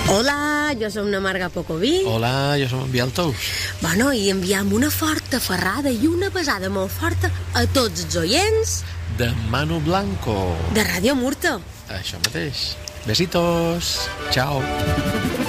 Hola, jo som una Marga Pocoví. Hola, jo som en Biel Tous. Bueno, i enviam una forta ferrada i una pesada molt forta a tots els oients De Manu Blanco. de Ràdio Murta. Això mateix. Besitos. Ciao.